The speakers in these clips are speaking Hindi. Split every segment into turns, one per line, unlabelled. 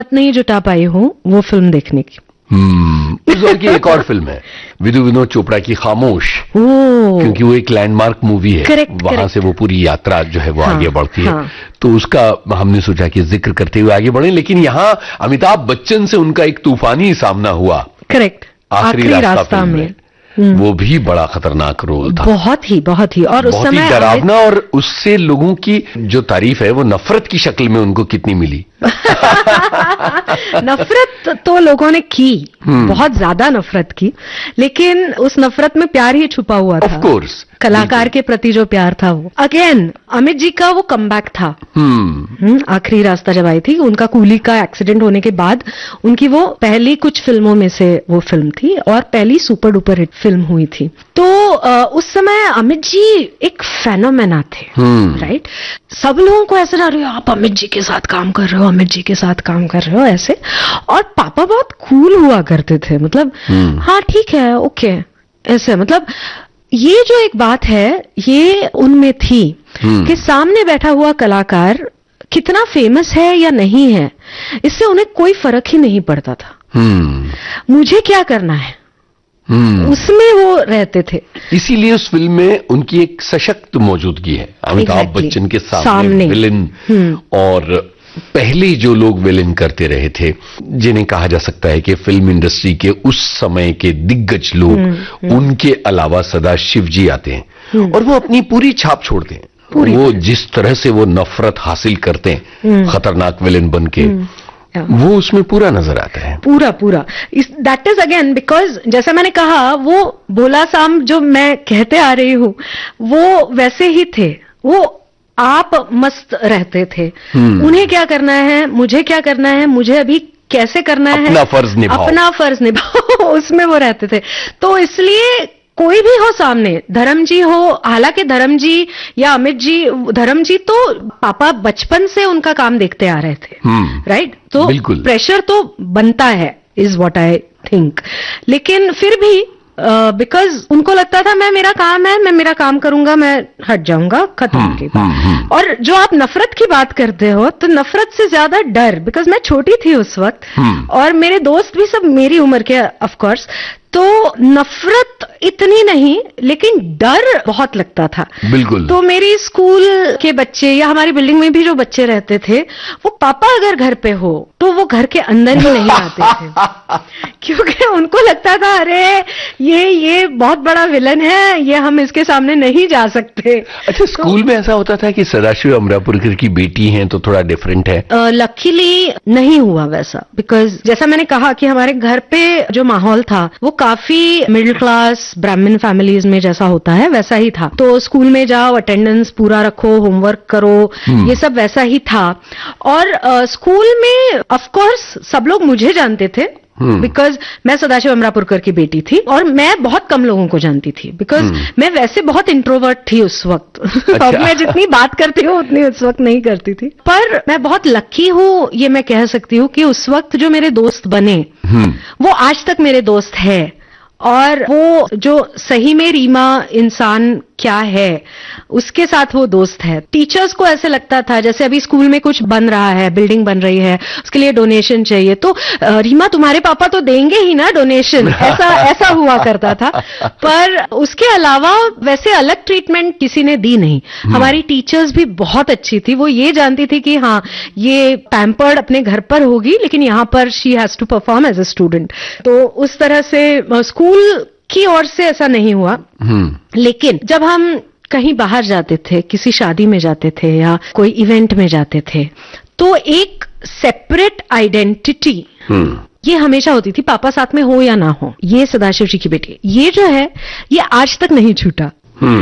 नहीं जुटा पाई हूँ वो फिल्म देखने की।
उस दौर की एक और फिल्म है विदु विनोद चोपड़ा की खामोश, क्योंकि वो एक लैंडमार्क मूवी है। वहां से वो पूरी यात्रा जो है वो आगे बढ़ती है। तो उसका हमने सोचा कि जिक्र करते हुए आगे बढ़े, लेकिन यहाँ अमिताभ बच्चन से उनका एक तूफानी सामना हुआ।
करेक्ट,
आखिरी रास्ता में वो भी बड़ा खतरनाक रोल था,
बहुत ही। और उस समय
डरावना, और उससे लोगों की जो तारीफ है वो नफरत की शक्ल में उनको कितनी मिली।
नफरत तो लोगों ने की, बहुत ज्यादा नफरत की, लेकिन उस नफरत में प्यार ही छुपा हुआ था।
ऑफ कोर्स,
कलाकार के प्रति जो प्यार था वो। अगेन अमित जी का वो कमबैक था। आखिरी रास्ता जब आई थी, उनका कूली का एक्सीडेंट होने के बाद उनकी वो पहली कुछ फिल्मों में से वो फिल्म थी और पहली सुपर डुपर हिट फिल्म हुई थी। तो उस समय अमित जी एक फेनोमेना थे, राइट। सब लोगों को ऐसा लग रहा है आप अमित जी के साथ काम कर रहे हो, अमित जी के साथ काम कर रहे हो, ऐसे। और पापा बहुत कूल हुआ करते थे, मतलब हाँ ठीक है, ओके, ऐसे। मतलब ये जो एक बात है ये उनमें थी कि सामने बैठा हुआ कलाकार कितना फेमस है या नहीं है, इससे उन्हें कोई फर्क ही नहीं पड़ता था। मुझे क्या करना है, उसमें वो रहते थे।
इसीलिए उस फिल्म में उनकी एक सशक्त मौजूदगी है। अमिताभ बच्चन के सामने विलेन, और पहले जो लोग विलेन करते रहे थे, जिन्हें कहा जा सकता है कि फिल्म इंडस्ट्री के उस समय के दिग्गज लोग, उनके अलावा सदाशिव जी आते हैं और वो अपनी पूरी छाप छोड़ते हैं। वो जिस तरह से वो नफरत हासिल करते हैं खतरनाक विलेन बन के, वो उसमें पूरा नजर आता है, पूरा।
दैट इज अगेन बिकॉज जैसे मैंने कहा, वो भोला साम जो मैं कहते आ रही हूं वो वैसे ही थे। वो आप मस्त रहते थे, उन्हें क्या करना है, मुझे क्या करना है, मुझे अभी कैसे करना है,
अपना फर्ज निभाओ
उसमें वो रहते थे। तो इसलिए कोई भी हो सामने, धर्म जी हो, हालांकि धर्म जी या अमित जी, धर्म जी तो पापा बचपन से उनका काम देखते आ रहे थे, राइट। तो प्रेशर तो बनता है, इज व्हाट आई थिंक। लेकिन फिर भी बिकॉज उनको लगता था मैं मेरा काम है, मैं मेरा काम करूंगा, मैं हट जाऊंगा, खत्म की बात। और जो आप नफरत की बात करते हो, तो नफरत से ज्यादा डर, बिकॉज मैं छोटी थी उस वक्त और मेरे दोस्त भी सब मेरी उम्र के ऑफ कोर्स, तो नफरत इतनी नहीं लेकिन डर बहुत लगता था।
बिल्कुल।
तो मेरी स्कूल के बच्चे या हमारी बिल्डिंग में भी जो बच्चे रहते थे, वो पापा अगर घर पे हो तो वो घर के अंदर ही नहीं आते थे क्योंकि उनको लगता था अरे ये बहुत बड़ा विलन है, ये हम इसके सामने नहीं जा सकते।
अच्छा, स्कूल में ऐसा होता था कि सदाशिव अमरापुरकर की बेटी हैं तो थोड़ा डिफरेंट है?
लकीली नहीं हुआ वैसा, बिकॉज जैसा मैंने कहा कि हमारे घर पे जो माहौल था वो काफी मिडिल क्लास ब्राह्मण फैमिलीज में जैसा होता है वैसा ही था। तो स्कूल में जाओ, अटेंडेंस पूरा रखो, होमवर्क करो, ये सब वैसा ही था। और स्कूल में ऑफ कोर्स सब लोग मुझे जानते थे बिकॉज मैं सदाशिव अमरापुरकर की बेटी थी, और मैं बहुत कम लोगों को जानती थी बिकॉज मैं वैसे बहुत इंट्रोवर्ट थी उस वक्त। अच्छा। अब मैं जितनी बात करती हूँ उतनी उस वक्त नहीं करती थी, पर मैं बहुत लकी हूँ, ये मैं कह सकती हूँ कि उस वक्त जो मेरे दोस्त बने वो आज तक मेरे दोस्त है। और वो जो सही में रीमा इंसान क्या है उसके साथ वो दोस्त है। टीचर्स को ऐसे लगता था जैसे अभी स्कूल में कुछ बन रहा है, बिल्डिंग बन रही है, उसके लिए डोनेशन चाहिए, तो रीमा तुम्हारे पापा तो देंगे ही ना डोनेशन, ऐसा हुआ करता था। पर उसके अलावा वैसे अलग ट्रीटमेंट किसी ने दी नहीं। हमारी टीचर्स भी बहुत अच्छी थी, वो ये जानती थी कि हाँ ये पैम्पर्ड अपने घर पर होगी लेकिन यहाँ पर she has to perform as a student. तो उस तरह से स्कूल की ओर से ऐसा नहीं हुआ। लेकिन जब हम कहीं बाहर जाते थे, किसी शादी में जाते थे या कोई इवेंट में जाते थे, तो एक सेपरेट आइडेंटिटी ये हमेशा होती थी, पापा साथ में हो या ना हो, ये सदाशिव जी की बेटी, ये जो है ये आज तक नहीं छूटा,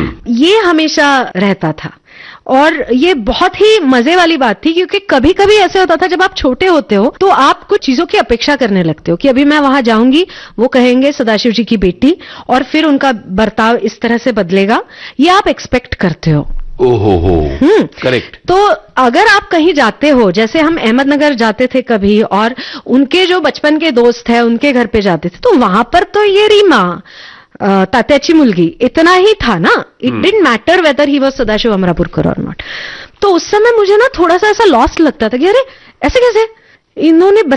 ये हमेशा रहता था। और ये बहुत ही मजे वाली बात थी क्योंकि कभी कभी ऐसे होता था जब आप छोटे होते हो तो आप कुछ चीजों की अपेक्षा करने लगते हो कि अभी मैं वहां जाऊंगी, वो कहेंगे सदाशिव जी की बेटी, और फिर उनका बर्ताव इस तरह से बदलेगा, ये आप एक्सपेक्ट करते हो।
ओहो, करेक्ट।
तो अगर आप कहीं जाते हो, जैसे हम अहमदनगर जाते थे कभी और उनके जो बचपन के दोस्त हैं उनके घर पे जाते थे, तो वहां पर तो ये रीमा तात्याची मुलगी इतना ही था ना, it didn't matter whether he was Sadashiv Amrapurkar और नॉट। तो उस समय मुझे ना थोड़ा सा ऐसा लॉस्ट लगता था कि अरे ऐसे कैसे इन्होंने